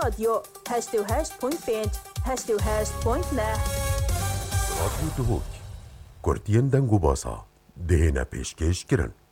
رادیو 88.5 88.9 رادیو دهوک کورتین دنگو باسا دهنا پیشکش کرن